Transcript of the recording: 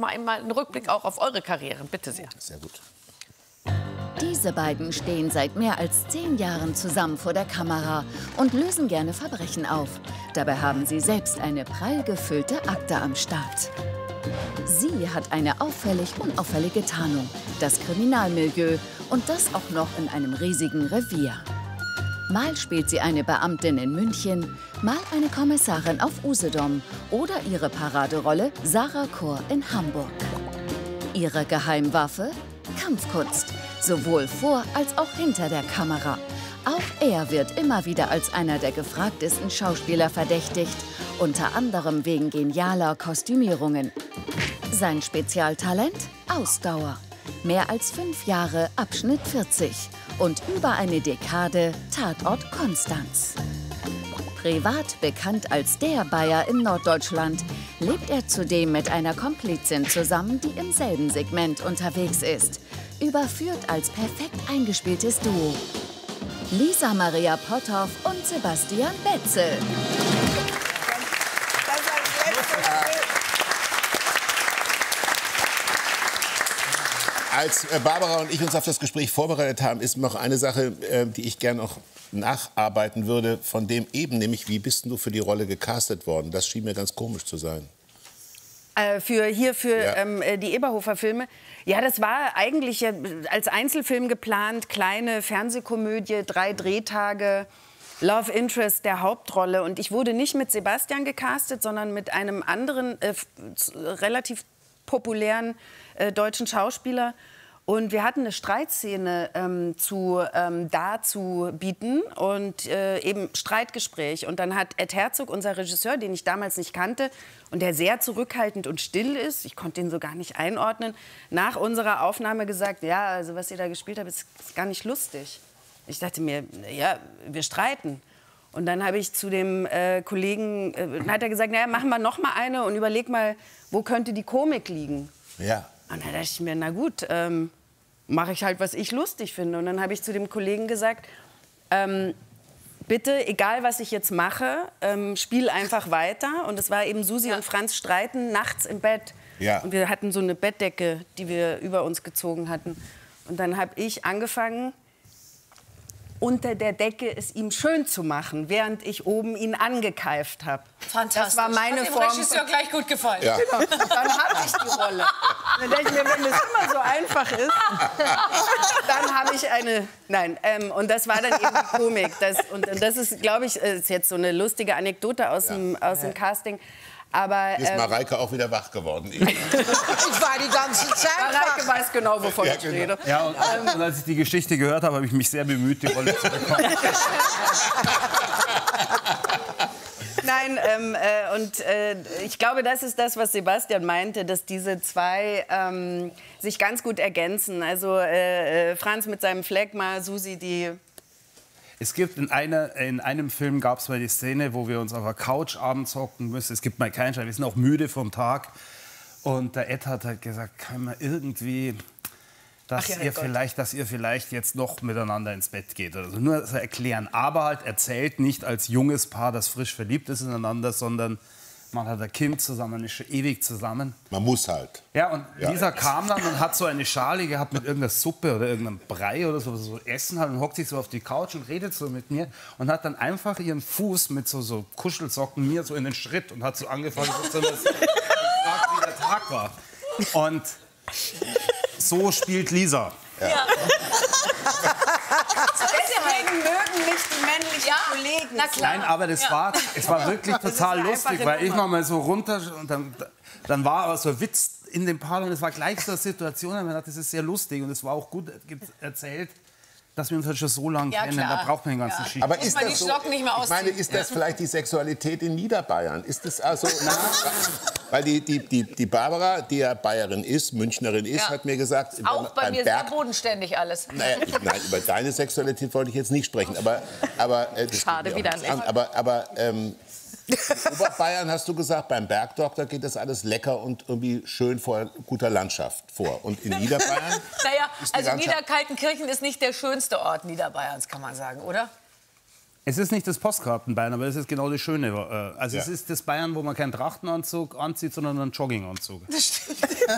wir einmal einen Rückblick auch auf eure Karrieren. Bitte sehr. Sehr gut. Diese beiden stehen seit mehr als 10 Jahren zusammen vor der Kamera und lösen gerne Verbrechen auf. Dabei haben sie selbst eine prall gefüllte Akte am Start. Sie hat eine auffällig unauffällige Tarnung, das Kriminalmilieu, und das auch noch in einem riesigen Revier. Mal spielt sie eine Beamtin in München, mal eine Kommissarin auf Usedom oder ihre Paraderolle Sarah Kor in Hamburg. Ihre Geheimwaffe? Kampfkunst, sowohl vor als auch hinter der Kamera. Auch er wird immer wieder als einer der gefragtesten Schauspieler verdächtigt, unter anderem wegen genialer Kostümierungen. Sein Spezialtalent? Ausdauer. Mehr als 5 Jahre Abschnitt 40 und über eine Dekade Tatort Konstanz. Privat bekannt als der Bayer in Norddeutschland, lebt er zudem mit einer Komplizin zusammen, die im selben Segment unterwegs ist. Überführt als perfekt eingespieltes Duo. Lisa Maria Potthoff und Sebastian Betzel. Als Barbara und ich uns auf das Gespräch vorbereitet haben, ist noch eine Sache, die ich gerne noch nacharbeiten würde, von dem eben, nämlich wie bist du für die Rolle gecastet worden? Das schien mir ganz komisch zu sein. Für die Eberhofer-Filme. Ja, das war eigentlich als Einzelfilm geplant, kleine Fernsehkomödie, 3 Drehtage, Love Interest der Hauptrolle. Und ich wurde nicht mit Sebastian gecastet, sondern mit einem anderen relativ populären deutschen Schauspieler. Und wir hatten eine Streitszene zu bieten und eben Streitgespräch. Und dann hat Ed Herzog, unser Regisseur, den ich damals nicht kannte und der sehr zurückhaltend und still ist, ich konnte ihn so gar nicht einordnen, nach unserer Aufnahme gesagt, ja, also was ihr da gespielt habt, ist gar nicht lustig. Ich dachte mir, ja, wir streiten. Und dann habe ich zu dem Kollegen, hat er gesagt, naja, machen wir noch mal eine und überleg mal, wo könnte die Komik liegen? Ja. Und dann dachte ich mir, na gut, mache ich halt, was ich lustig finde. Und dann habe ich zu dem Kollegen gesagt, bitte, egal was ich jetzt mache, spiel einfach weiter. Und es war eben Susi und Franz streiten nachts im Bett. Ja. Und wir hatten so eine Bettdecke, die wir über uns gezogen hatten. Und dann habe ich angefangen, unter der Decke es ihm schön zu machen, während ich oben ihn angekeift habe. Fantastisch. Das war meine Hat dem Form. Regisseur gleich gut gefallen. Ja. Genau. Dann hatte ich die Rolle. Dann denke ich mir, wenn das immer so einfach ist, dann habe ich eine... Nein, und das war dann eben die Komik. Und das ist, glaube ich, ist jetzt so eine lustige Anekdote aus dem Casting. Aber, Ist Mareike auch wieder wach geworden? Ich war die ganze Zeit Mareike weiß genau, wovon Ja, ich genau. rede. Ja, und als ich die Geschichte gehört habe, habe ich mich sehr bemüht, die Rolle zu bekommen. Nein, ich glaube, das ist das, was Sebastian meinte, dass diese zwei sich ganz gut ergänzen. Also Franz mit seinem Phlegma, Susi, die... Es gibt in einem Film gab es mal die Szene, wo wir uns auf der Couch abends hocken müssen. Es gibt mal keinen Schein, wir sind auch müde vom Tag. Und der Ed hat halt gesagt, kann man irgendwie, dass ihr vielleicht jetzt noch miteinander ins Bett geht oder so. Nur so erklären, aber halt erzählt nicht als junges Paar, das frisch verliebt ist ineinander, sondern man hat ein Kind zusammen, man ist schon ewig zusammen. Man muss halt. Ja, und Lisa kam dann und hat so eine Schale gehabt mit irgendeiner Suppe oder irgendeinem Brei oder so Essen halt und hockt sich so auf die Couch und redet so mit mir und hat dann einfach ihren Fuß mit so Kuschelsocken mir so in den Schritt und hat so angefangen, so zu gefragt, wie der Tag war. Und so spielt Lisa. Ja. Deswegen mögen mich die männlichen Kollegen. Na klar. Nein, aber es war wirklich total lustig, weil ich noch mal so runter und dann war aber so ein Witz in dem Paar und es war gleich so eine Situation, und man dachte, das ist sehr lustig und es war auch gut erzählt, dass wir uns halt schon so lange kennen, klar. da braucht man den ganzen Schicht. Aber Muss ist man das die so? Schlocken nicht mehr Ich meine, ausziehen. ist das vielleicht die Sexualität in Niederbayern? Ist das also... Weil die Barbara, die ja Bayerin ist, Münchnerin ist, hat mir gesagt... Auch bei mir sehr bodenständig alles. Naja, nein, über deine Sexualität wollte ich jetzt nicht sprechen. Aber Schade, wieder ein Echo. Aber in Oberbayern hast du gesagt, beim Bergdoktor geht das alles lecker und irgendwie schön vor guter Landschaft vor. Und in Niederbayern? Naja, ist die also Landschaft... Niederkaltenkirchen ist nicht der schönste Ort Niederbayerns, kann man sagen, oder? Es ist nicht das Postkartenbayern, aber es ist genau das Schöne. Also Ja. es ist das Bayern, wo man keinen Trachtenanzug anzieht, sondern einen Jogginganzug. Das stimmt.